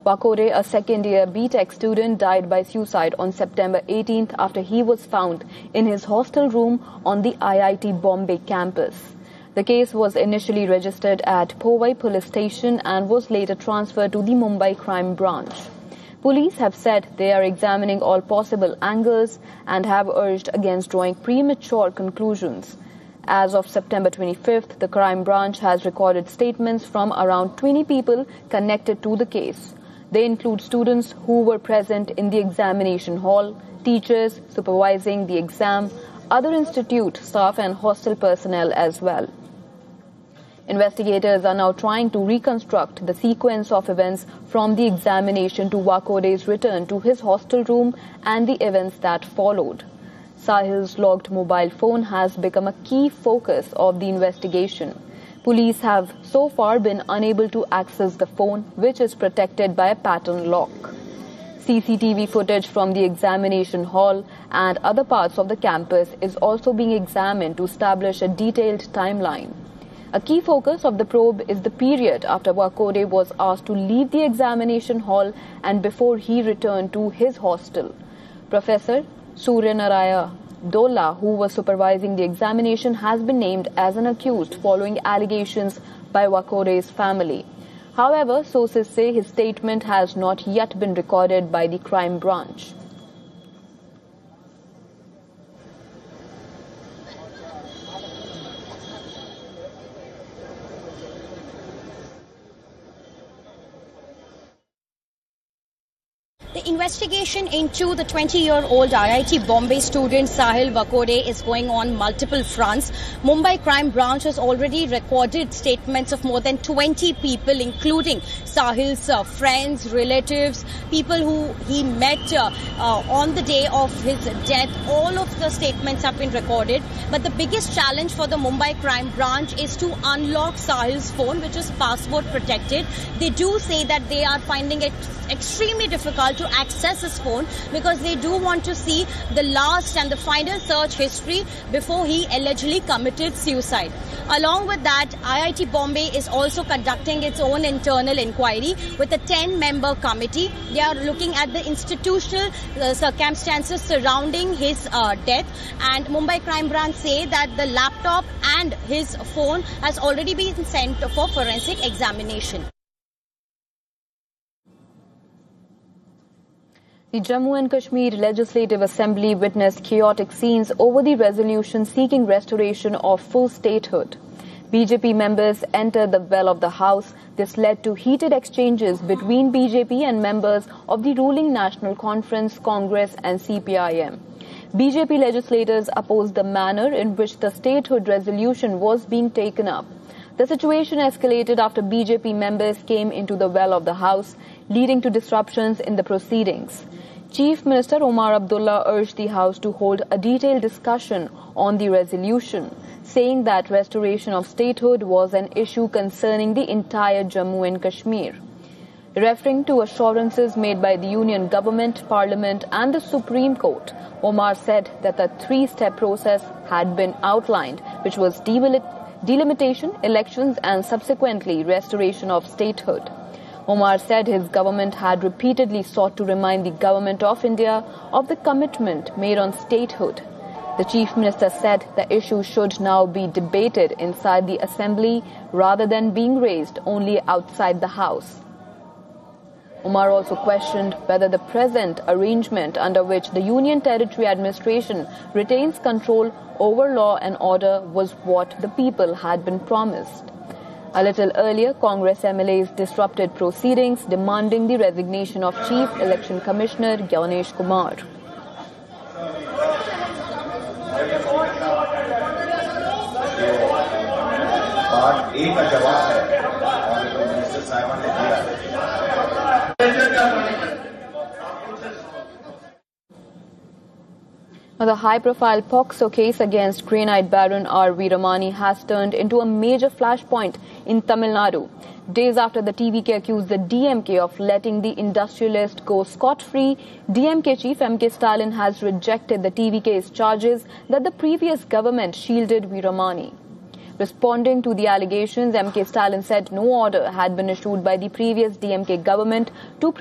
Wakode, a second-year BTech student, died by suicide on September 18th after he was found in his hostel room on the IIT Bombay campus. The case was initially registered at Powai police station and was later transferred to the Mumbai crime branch. Police have said they are examining all possible angles and have urged against drawing premature conclusions. As of September 25th, the crime branch has recorded statements from around 20 people connected to the case. They include students who were present in the examination hall, teachers supervising the exam, other institute staff and hostel personnel as well. Investigators are now trying to reconstruct the sequence of events from the examination to Wakode's return to his hostel room and the events that followed. Sahil's logged mobile phone has become a key focus of the investigation. Police have so far been unable to access the phone, which is protected by a pattern lock. CCTV footage from the examination hall and other parts of the campus is also being examined to establish a detailed timeline. A key focus of the probe is the period after Wakode was asked to leave the examination hall and before he returned to his hostel. Professor Suryanaraya Dola, who was supervising the examination, has been named as an accused following allegations by Wakode's family. However, sources say his statement has not yet been recorded by the crime branch. The investigation into the 20-year-old IIT Bombay student Sahil Wakode is going on multiple fronts. Mumbai Crime Branch has already recorded statements of more than 20 people, including Sahil's friends, relatives, people who he met on the day of his death. All of the statements have been recorded. But the biggest challenge for the Mumbai Crime Branch is to unlock Sahil's phone, which is password protected. They do say that they are finding it extremely difficult to access his phone because they do want to see the last and the final search history before he allegedly committed suicide. Along with that, IIT Bombay is also conducting its own internal inquiry with a 10-member committee. They are looking at the institutional circumstances surrounding his death, and Mumbai Crime Branch say that the laptop and his phone has already been sent for forensic examination. The Jammu and Kashmir Legislative Assembly witnessed chaotic scenes over the resolution seeking restoration of full statehood. BJP members entered the well of the House. This led to heated exchanges between BJP and members of the ruling National Conference, Congress and CPIM. BJP legislators opposed the manner in which the statehood resolution was being taken up. The situation escalated after BJP members came into the well of the House, leading to disruptions in the proceedings. Chief Minister Omar Abdullah urged the House to hold a detailed discussion on the resolution, saying that restoration of statehood was an issue concerning the entire Jammu and Kashmir. Referring to assurances made by the Union Government, Parliament and the Supreme Court, Omar said that the three-step process had been outlined, which was delimitation, elections and subsequently restoration of statehood. Omar said his government had repeatedly sought to remind the Government of India of the commitment made on statehood. The Chief Minister said the issue should now be debated inside the Assembly rather than being raised only outside the House. Omar also questioned whether the present arrangement under which the Union Territory Administration retains control over law and order was what the people had been promised. A little earlier, Congress MLAs disrupted proceedings demanding the resignation of Chief Election Commissioner Gyanesh Kumar. The high-profile POCSO case against Granite Baron R. Veeramani has turned into a major flashpoint in Tamil Nadu. Days after the TVK accused the DMK of letting the industrialist go scot-free, DMK chief M.K. Stalin has rejected the TVK's charges that the previous government shielded Veeramani. Responding to the allegations, MK Stalin said no order had been issued by the previous DMK government to